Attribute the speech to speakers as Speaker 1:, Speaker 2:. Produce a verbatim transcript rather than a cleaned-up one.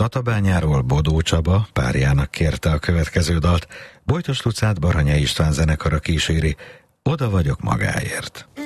Speaker 1: Tatabányáról Bodó Csaba párjának kérte a következő dalt, Bojtos Lucát Baranya István zenekara kíséri, Oda vagyok magáért.